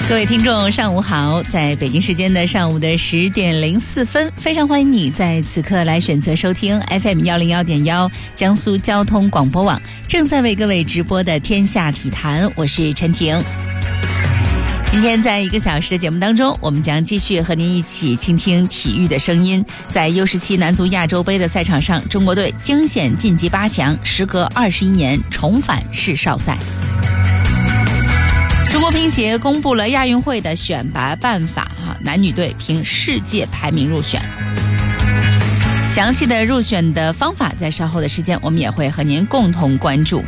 各位听众上午好，在北京时间的上午的10点04分，非常欢迎你在此刻来选择收听 FM 101.1江苏交通广播网正在为各位直播的天下体坛，我是陈婷。今天在1个小时的节目当中，我们将继续和您一起倾听体育的声音。在 U17 男足亚洲杯的赛场上，中国队惊险晋级8强，时隔21年重返世少赛。中国乒协公布了亚运会的选拔办法，男女队凭世界排名入选。详细的入选的方法，在稍后的时间我们也会和您共同关注。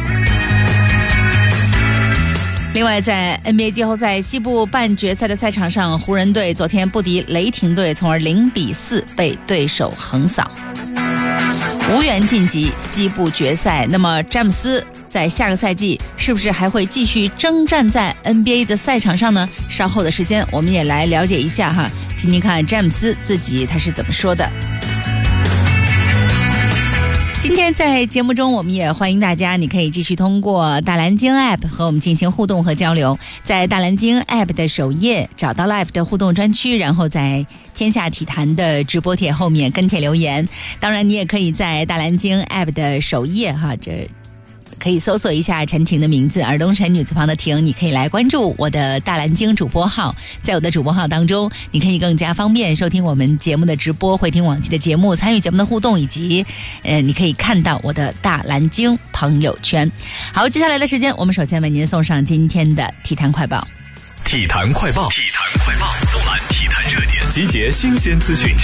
另外，在 NBA 季后赛西部半决赛的赛场上，湖人队昨天不敌雷霆队，从而0-4被对手横扫，无缘晋级西部决赛。那么詹姆斯在下个赛季是不是还会继续征战在 NBA 的赛场上呢？稍后的时间我们也来了解一下哈，听听看詹姆斯自己他是怎么说的。今天在节目中，我们也欢迎大家，你可以继续通过大蓝鲸 App 和我们进行互动和交流。在大蓝鲸 App 的首页找到 Live 的互动专区，然后在天下体坛的直播帖后面跟帖留言。当然，你也可以在大蓝鲸 App 的首页这可以搜索一下陈婷的名字，尔东陈女字旁的婷，你可以来关注我的大蓝鲸主播号。在我的主播号当中，你可以更加方便收听我们节目的直播，回听往期的节目，参与节目的互动，以及你可以看到我的大蓝鲸朋友圈。好，接下来的时间，我们首先为您送上今天的体坛快报。 体坛快报，体坛快报，纵览体坛热点，集结新鲜资讯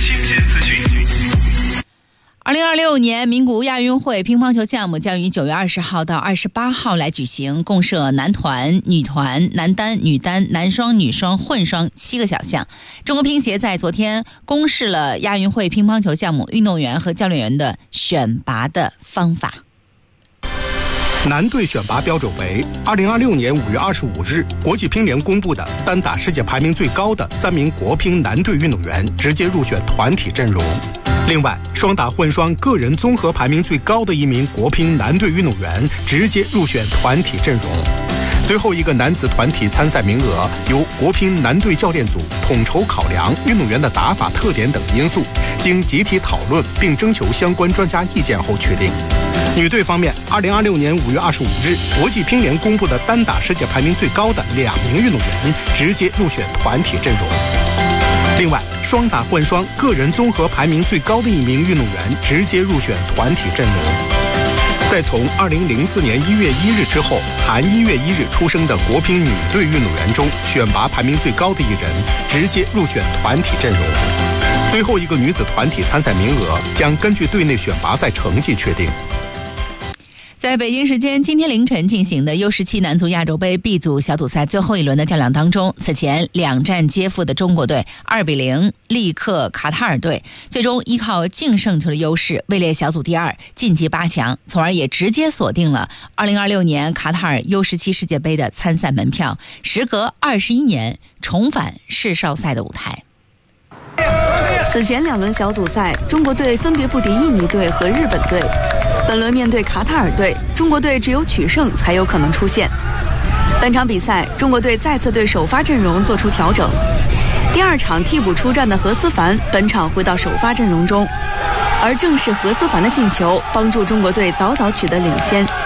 2026年名古屋亚运会乒乓球项目将于9月20号到28号来举行，共设男团、女团、男单、女单、男双、女双、混双7个小项。中国乒协在昨天公示了亚运会乒乓球项目运动员和教练员的选拔的方法。 男队选拔标准为2026年5月25日国际乒联公布的单打世界排名最高的3名国乒男队运动员直接入选团体阵容。另外，双打混双个人综合排名最高的1名国乒男队运动员直接入选团体阵容。最后一个男子团体参赛名额由国乒男队教练组统筹考量运动员的打法特点等因素，经集体讨论并征求相关专家意见后确定。女队方面，2026年5月25日国际乒联公布的单打世界排名最高的2名运动员直接入选团体阵容。另外，双打混双个人综合排名最高的1名运动员直接入选团体阵容。在从2004年1月1日之后含1月1日出生的国乒女队运动员中，选拔排名最高的1人直接入选团体阵容。最后一个女子团体参赛名额将根据队内选拔赛成绩确定。 在北京时间今天凌晨进行的 U17 男足亚洲杯 B 组小组赛最后一轮的较量当中，此前2战皆负的中国队2-0力克卡塔尔队，最终依靠净胜球的优势位列小组第2，晋级8强，从而也直接锁定了2026年卡塔尔 U17 世界杯的参赛门票，时隔21年重返世少赛的舞台。 此前2轮小组赛，中国队分别不敌印尼队和日本队。本轮面对卡塔尔队，中国队只有取胜才有可能出线。本场比赛，中国队再次对首发阵容做出调整。第2场替补出战的何思凡，本场回到首发阵容中，而正是何思凡的进球帮助中国队早早取得领先。